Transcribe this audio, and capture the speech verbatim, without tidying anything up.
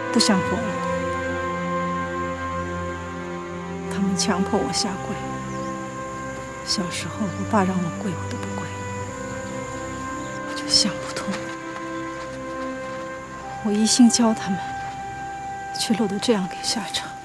不想活了。他们强迫我下跪。小时候，我爸让我跪，我都不跪，我就想不通，我一心教他们，却落得这样个下场。